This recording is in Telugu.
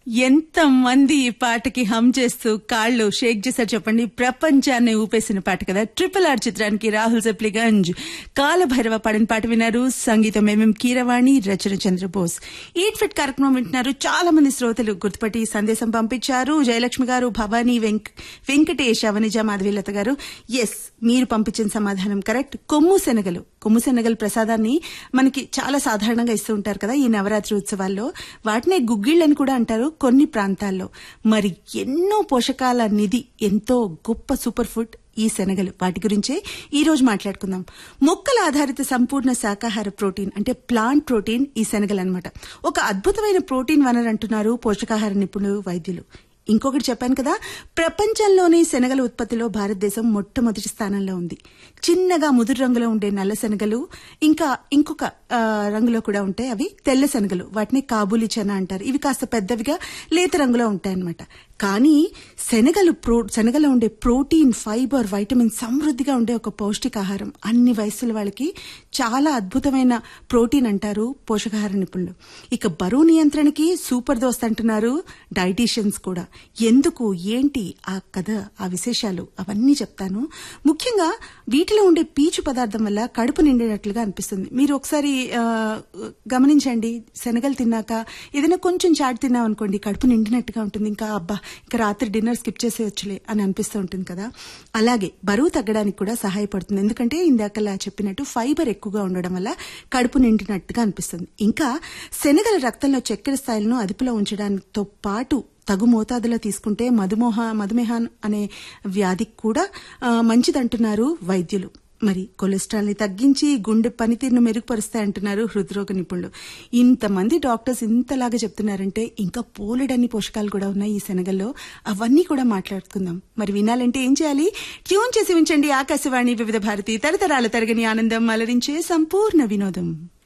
ఎంతమంది ఈ పాటకి హమ్ చేస్తూ కాళ్ళు షేక్ చేశారు చెప్పండి. ప్రపంచాన్ని ఊపేసిన పాట కదా. RRR చిత్రానికి రాహుల్ జప్లిగంజ్ కాలభైరవ పాడిన పాట విన్నారు. సంగీతం ఎంఎం కీరవాణి, రచన చంద్రబోస్. ఈట్ ఫిట్ కార్యక్రమం వింటున్నారు. చాలా మంది శ్రోతలు గుర్తుపట్టి సందేశం పంపించారు. జయలక్ష్మి గారు, భవానీ, వెంకటేష్, అవనిజ, మాధవీలత గారు. ఎస్, మీరు పంపించిన సమాధానం కరెక్ట్. కొమ్ము శనగలు ప్రసాదాన్ని మనకి చాలా సాధారణంగా ఇస్తూ ఉంటారు కదా ఈ నవరాత్రి ఉత్సవాల్లో. వాటినే గుగ్గిళ్ళని కూడా అంటారు కొన్ని ప్రాంతాల్లో. మరి ఎన్నో పోషకాల నిధి, ఎంతో గొప్ప సూపర్ ఫుడ్ ఈ శనగలు. వాటి గురించే ఈ రోజు మాట్లాడుకుందాం. మొక్కల ఆధారిత సంపూర్ణ శాకాహార ప్రోటీన్ అంటే ప్లాంట్ ప్రోటీన్ ఈ శనగలు అన్నమాట. ఒక అద్భుతమైన ప్రోటీన్ వనరు అంటున్నారు పోషకాహార నిపుణులు, వైద్యులు. ఇంకొకటి చెప్పాను కదా, ప్రపంచంలోని శనగల ఉత్పత్తిలో భారతదేశం మొట్టమొదటి స్థానంలో ఉంది. చిన్నగా ముదురు రంగులో ఉండే నల్ల శనగలు, ఇంకా ఇంకొక రంగులో కూడా ఉంటాయి, అవి తెల్ల శనగలు. వాటిని కాబూలి చనా అంటారు. ఇవి కాస్త పెద్దవిగా లేత రంగులో ఉంటాయన్నమాట. కానీ శనగలో ఉండే ప్రోటీన్, ఫైబర్, వైటమిన్ సమృద్ధిగా ఉండే ఒక పౌష్టికాహారం. అన్ని వయసుల వాళ్ళకి చాలా అద్భుతమైన ప్రోటీన్ అంటారు పోషకాహార నిపుణులు. ఇక బరువు నియంత్రణకి సూపర్ దోస్త్ అంటున్నారు డైటీషియన్స్ కూడా. ఎందుకు, ఏంటి ఆ కథ, ఆ విశేషాలు అవన్నీ చెప్తాను. ముఖ్యంగా వీటిలో ఉండే పీచు పదార్థం వల్ల కడుపు నిండినట్లుగా అనిపిస్తుంది. మీరు ఒకసారి గమనించండి, శనగలు తిన్నాక ఏదైనా కొంచెం చాట్ తిన్నాం అనుకోండి, కడుపు నిండినట్టుగా ఉంటుంది. ఇంకా అబ్బా, ఇంకా రాత్రి డిన్నర్ స్కిప్ చేసేయచ్చులే అని అనిపిస్తూ ఉంటుంది కదా. అలాగే బరువు తగ్గడానికి కూడా సహాయపడుతుంది. ఎందుకంటే ఇందాకలా చెప్పినట్టు ఫైబర్ ఎక్కువగా ఉండడం వల్ల కడుపు నిండినట్టుగా అనిపిస్తుంది. ఇంకా శనగల రక్తంలో చక్కెర స్థాయిలను అదుపులో ఉంచడంతో పాటు తగు మోతాదులో తీసుకుంటే మధుమేహం అనే వ్యాధికి కూడా మంచిదంటున్నారు వైద్యులు. మరి కొలెస్ట్రాల్ ని తగ్గించి గుండె పనితీరును మెరుగుపరుస్తాయంటున్నారు హృద్రోగ నిపుణులు. ఇంతమంది డాక్టర్స్ ఇంతలాగా చెప్తున్నారంటే ఇంకా పోలెడన్ని పోషకాలు కూడా ఉన్నాయి ఈ శనగల్లో. అవన్నీ కూడా మాట్లాడుకుందాం. మరి వినాలంటే ఏం చేయాలి? ట్యూన్ చేసి ఉంచండి ఆకాశవాణి వివిధ భారతి, తరతరాల తరగని ఆనందం అలరించే సంపూర్ణ వినోదం.